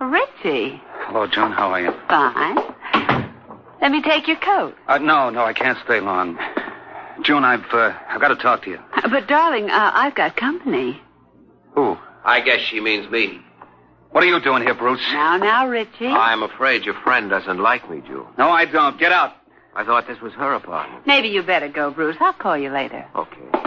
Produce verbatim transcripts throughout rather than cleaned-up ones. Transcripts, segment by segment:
Richie. Hello, June. How are you? Fine. Let me take your coat. Uh, no, no, I can't stay long. June, I've uh, I've got to talk to you. Uh, but, darling, uh, I've got company. Who? I guess she means me. What are you doing here, Bruce? Now, now, Richie. I'm afraid your friend doesn't like me, June. No, I don't. Get out. I thought this was her apartment. Maybe you better go, Bruce. I'll call you later. Okay.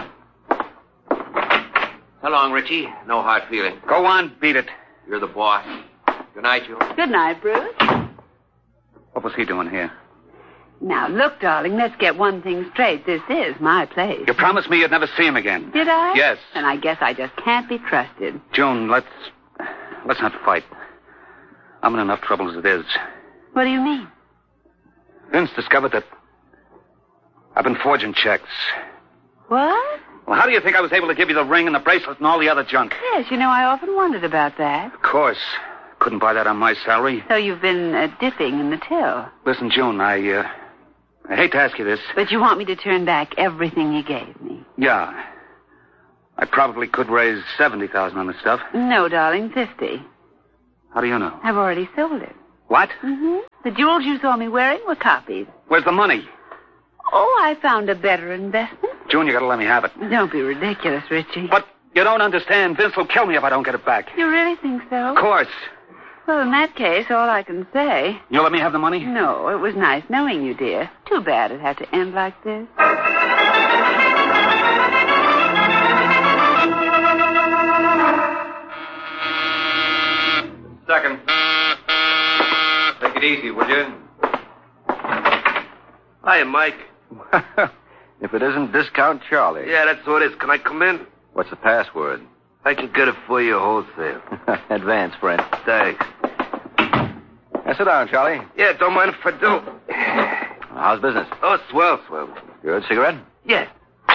So long, Richie. No hard feeling. Go on, beat it. You're the boss. Good night, June. Good night, Bruce. What was he doing here? Now, look, darling, let's get one thing straight. This is my place. You promised me you'd never see him again. Did I? Yes. And I guess I just can't be trusted. June, let's... Let's not fight. I'm in enough trouble as it is. What do you mean? Vince discovered that I've been forging checks. What? Well, how do you think I was able to give you the ring and the bracelet and all the other junk? Yes, you know, I often wondered about that. Of course. Couldn't buy that on my salary. So you've been uh, dipping in the till. Listen, June, I, uh, I hate to ask you this. But you want me to turn back everything you gave me? Yeah. I probably could raise seventy thousand dollars on the stuff. No, darling, fifty. How do you know? I've already sold it. What? Mm-hmm. The jewels you saw me wearing were copies. Where's the money? Oh, I found a better investment. June, you gotta let me have it. Don't be ridiculous, Richie. But you don't understand. Vince will kill me if I don't get it back. You really think so? Of course. Well, in that case, all I can say... You'll let me have the money? No, it was nice knowing you, dear. Too bad it had to end like this. Second. Take it easy, will you? Hiya, Mike. If it isn't Discount Charlie. Yeah, that's what it is. Can I come in? What's the password? I can get it for you wholesale. Advance, friend. Thanks. Now, sit down, Charlie. Yeah, don't mind if I do. How's business? Oh, swell, swell. Good. Cigarette? Yeah.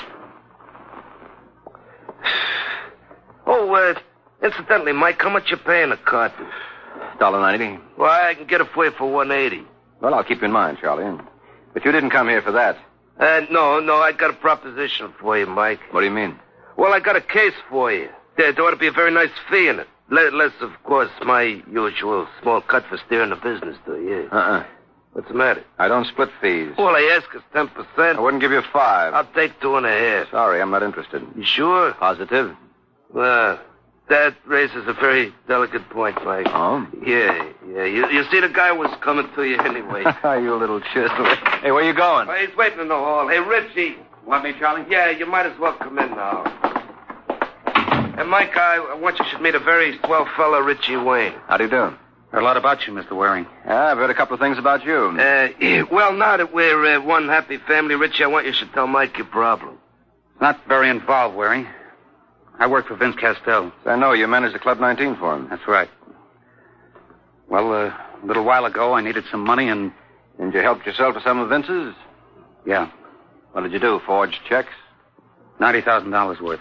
Oh, uh, incidentally, Mike, how much you paying a carton? one dollar ninety. Well, I can get it for you for one eighty. Well, I'll keep you in mind, Charlie. But you didn't come here for that. Uh, no, no, I got a proposition for you, Mike. What do you mean? Well, I got a case for you. There, there ought to be a very nice fee in it. Less, of course, my usual small cut for steering the business, do you? Uh-uh. What's the matter? I don't split fees. All I ask is ten percent. I wouldn't give you five. I'll take two and a half. Sorry, I'm not interested. You sure? Positive? Well, that raises a very delicate point, Mike. Oh? Yeah, yeah. You, you see, the guy was coming to you anyway. You little chisel. Hey, where you going? Oh, he's waiting in the hall. Hey, Richie. Want me, Charlie? Yeah, you might as well come in now. And, Mike, I, I want you should meet a very swell fella, Richie Wayne. How do you do? Heard a lot about you, Mister Waring. Yeah, I've heard a couple of things about you. Uh, yeah, well, now that we're uh, one happy family, Richie, I want you should tell Mike your problem. Not very involved, Waring. I work for Vince Castell. I know you managed the Club nineteen for him. That's right. Well, uh, a little while ago, I needed some money, and... And you helped yourself to some of Vince's? Yeah, What did you do, forge checks? ninety thousand dollars worth.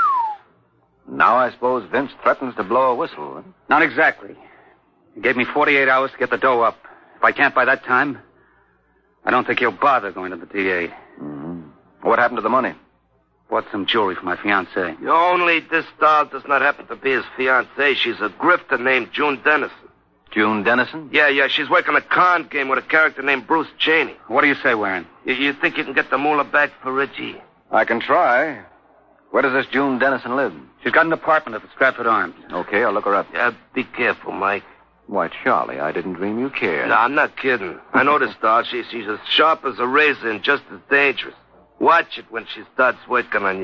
Now I suppose Vince threatens to blow a whistle. Huh? Not exactly. He gave me forty-eight hours to get the dough up. If I can't by that time, I don't think he'll bother going to the D A. Mm-hmm. What happened to the money? Bought some jewelry for my fiancée. Only this doll does not happen to be his fiancée. She's a grifter named June Dennison. June Dennison? Yeah, yeah, she's working a con game with a character named Bruce Cheney. What do you say, Waring? You, you think you can get the moolah back for Richie? I can try. Where does this June Dennison live? She's got an apartment at the Stratford Arms. Okay, I'll look her up. Yeah, be careful, Mike. Why, Charlie, I didn't dream you cared. No, I'm not kidding. I know this doll. She, she's as sharp as a razor and just as dangerous. Watch it when she starts working on you.